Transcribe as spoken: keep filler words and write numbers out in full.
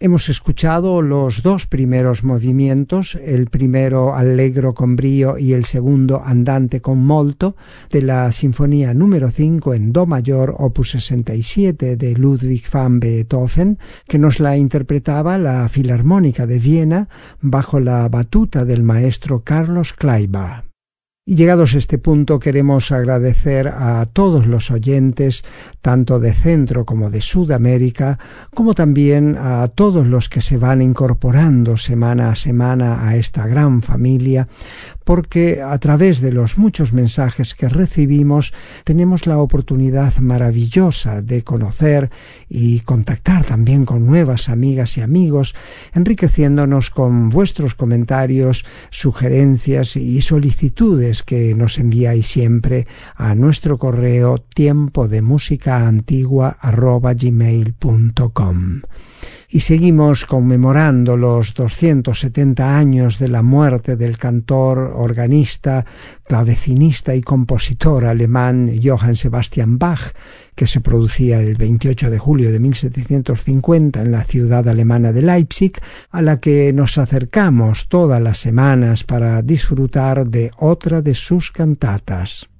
Hemos escuchado los dos primeros movimientos, el primero allegro con brío y el segundo andante con molto, de la Sinfonía número cinco en do mayor, opus sesenta y siete de Ludwig van Beethoven, que nos la interpretaba la Filarmónica de Viena bajo la batuta del maestro Carlos Kleiber. Y llegados a este punto queremos agradecer a todos los oyentes, tanto de Centro como de Sudamérica, como también a todos los que se van incorporando semana a semana a esta gran familia, porque a través de los muchos mensajes que recibimos tenemos la oportunidad maravillosa de conocer y contactar también con nuevas amigas y amigos, enriqueciéndonos con vuestros comentarios, sugerencias y solicitudes que nos enviáis siempre a nuestro correo tiempo de música antigua arroba gmail punto com. Y seguimos conmemorando los doscientos setenta años de la muerte del cantor, organista, clavecinista y compositor alemán Johann Sebastian Bach, que se producía el veintiocho de julio de mil setecientos cincuenta en la ciudad alemana de Leipzig, a la que nos acercamos todas las semanas para disfrutar de otra de sus cantatas.